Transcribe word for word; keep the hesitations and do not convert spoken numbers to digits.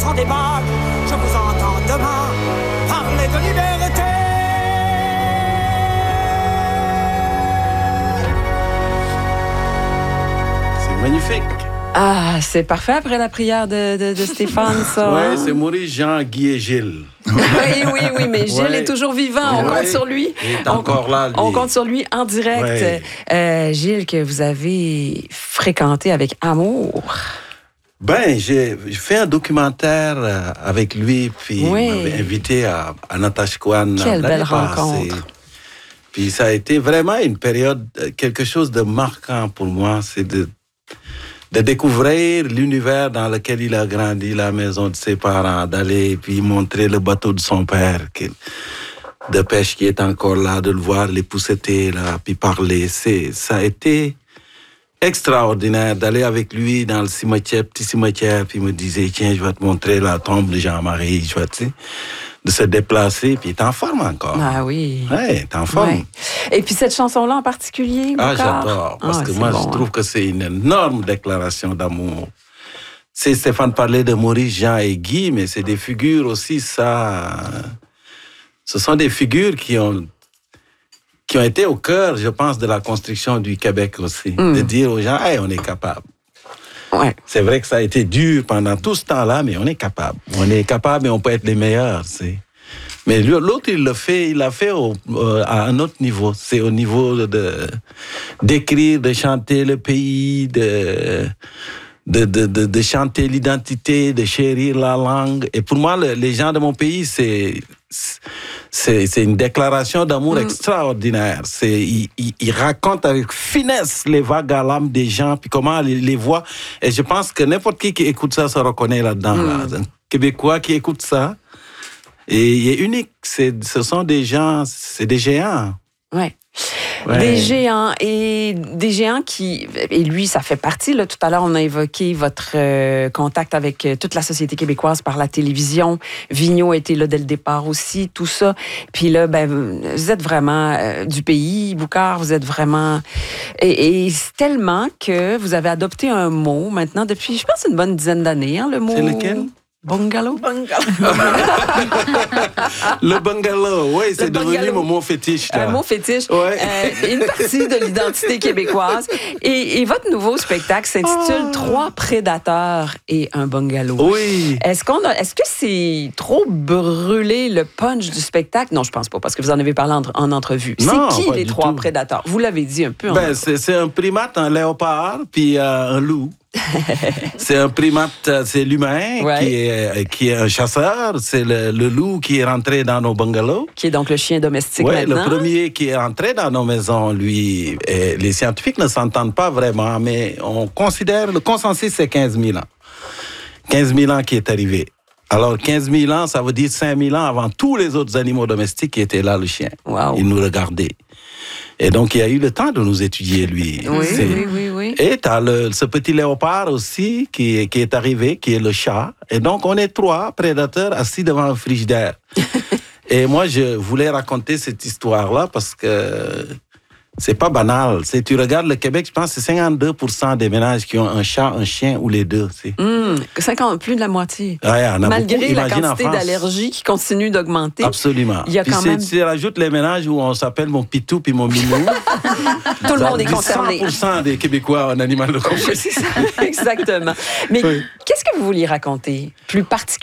sans débat, je vous entends demain parler de liberté. C'est magnifique. Ah, c'est parfait après la prière de, de, de Stéphane, ça. Oui, hein? c'est Maurice, Jean, Guy et Gilles. Oui, oui, oui, mais Gilles Ouais. est toujours vivant. On Ouais. compte sur lui. Il est on, encore là, lui. On compte sur lui en direct. Ouais. Euh, Gilles, que vous avez fréquenté avec amour. Ben, j'ai fait un documentaire euh, avec lui, puis Oui. il m'avait invité à, à Natashquan. Quelle l'année belle passée. rencontre. Puis ça a été vraiment une période, euh, quelque chose de marquant pour moi, c'est de, de découvrir l'univers dans lequel il a grandi, la maison de ses parents, d'aller puis montrer le bateau de son père, qui, de pêche qui est encore là, de le voir, les pousseter là, puis parler. C'est, ça a été extraordinaire d'aller avec lui dans le cimetière, petit cimetière, puis il me disait, tiens, je vais te montrer la tombe de Jean-Marie, je vais, tu sais, de se déplacer, puis il est en forme encore. Ah oui. Ouais, il est en forme. Ouais. Et puis cette chanson-là en particulier, Ah, Boucard? j'adore, parce Ah, que c'est moi, bon, je hein. trouve que c'est une énorme déclaration d'amour. C'est Stéphane parlait de Maurice, Jean et Guy, mais c'est des figures aussi, ça... Ce sont des figures qui ont, qui ont été au cœur, je pense, de la construction du Québec aussi. Mm. De dire aux gens, hey, on est capable. Ouais. C'est vrai que ça a été dur pendant tout ce temps-là, mais on est capable. On est capable et on peut être les meilleurs, c'est... Mais lui, l'autre, il le fait, il l'a fait au, euh, à un autre niveau. C'est au niveau de, de d'écrire, de chanter le pays, de, de, de, de, de chanter l'identité, de chérir la langue. Et pour moi, le, les gens de mon pays, c'est, c'est, c'est une déclaration d'amour Mm. extraordinaire. C'est, il, il, il raconte avec finesse les vagues à l'âme des gens, puis comment les, les voit. Et je pense que n'importe qui qui écoute ça se reconnaît là-dedans. Mm. Là. Un Québécois qui écoute ça, et il est unique. C'est, ce sont des gens, c'est des géants. Ouais. Ouais. Des géants et des géants qui, et lui, ça fait partie, là, tout à l'heure, on a évoqué votre euh, contact avec euh, toute la société québécoise par la télévision. Vigneault était là dès le départ aussi, tout ça. Puis là, ben, vous êtes vraiment euh, du pays, Boucard, vous êtes vraiment... Et, et c'est tellement que vous avez adopté un mot maintenant depuis, je pense, une bonne dizaine d'années, hein, le mot... C'est lequel? Bungalow? Le bungalow, oui, c'est devenu bungalow. mon mot fétiche. Là. Un mot fétiche. Ouais. Euh, une partie de l'identité québécoise. Et, et votre nouveau spectacle s'intitule Oh. Trois prédateurs et un bungalow. Oui. Est-ce qu'on a, est-ce que c'est trop brûlé le punch du spectacle? Non, je pense pas, parce que vous en avez parlé en, en entrevue. Non, C'est qui pas les du trois tout. prédateurs? Vous l'avez dit un peu en Ben, c'est, c'est un primate, un léopard, puis euh, un loup. C'est un primate, euh, c'est l'humain Ouais. qui, est, qui est un chasseur. C'est le, le loup qui est rentré dans nos bungalows. qui est donc le chien domestique Ouais, maintenant. le premier qui est rentré dans nos maisons, lui, et les scientifiques ne s'entendent pas vraiment, mais on considère, le consensus, c'est quinze mille ans. quinze mille ans qui est arrivé. Alors, quinze mille ans, ça veut dire cinq mille ans avant tous les autres animaux domestiques qui étaient là, le chien. Wow. Il nous regardait. Et donc, il a eu le temps de nous étudier, lui. Oui, C'est- oui, oui, oui. Et tu as le, ce petit léopard aussi qui, qui est arrivé, qui est le chat. Et donc, on est trois prédateurs assis devant un frigidaire. Et moi, je voulais raconter cette histoire-là parce que c'est pas banal. C'est, tu regardes le Québec, je pense que c'est cinquante-deux pour cent des ménages qui ont un chat, un chien ou les deux. C'est... Hum, cinquante, plus de la moitié. Ouais, on a Malgré beaucoup. la Imagine en quantité France. d'allergies qui continue d'augmenter. Absolument. Il y a Puis quand c'est- même- tu rajoutes les ménages où on s'appelle mon pitou puis mon minou. Tout le Ça monde est dit concerné. cent pour cent des Québécois ont un animal de compagnie. C'est ça, exactement. Mais Oui. qu'est-ce que vous vouliez raconter plus particulièrement?